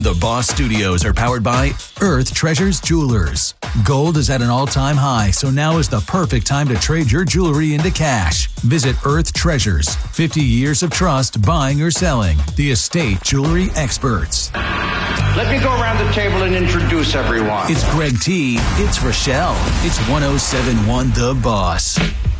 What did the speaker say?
The Boss Studios are powered by Earth Treasures Jewelers. Gold is at an all-time high, so now is the perfect time to trade your jewelry into cash. Visit Earth Treasures. 50 years of trust buying or selling. The estate jewelry experts. Let me go around the table and introduce everyone. It's Greg T. It's Rochelle. It's 107.1 The Boss.